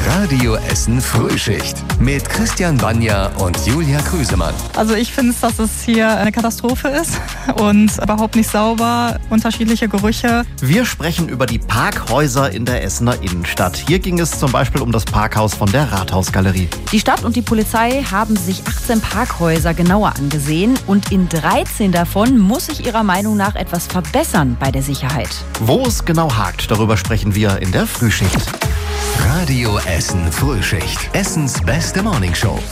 Radio Essen Frühschicht mit Christian Banja und Julia Krüsemann. Also ich finde, dass es hier eine Katastrophe ist und überhaupt nicht sauber, unterschiedliche Gerüche. Wir sprechen über die Parkhäuser in der Essener Innenstadt. Hier ging es zum Beispiel um das Parkhaus von der Rathausgalerie. Die Stadt und die Polizei haben sich 18 Parkhäuser genauer angesehen und in 13 davon muss sich ihrer Meinung nach etwas verbessern bei der Sicherheit. Wo es genau hakt, darüber sprechen wir in der Frühschicht. Radio Essen Frühschicht. Essens beste Morningshow.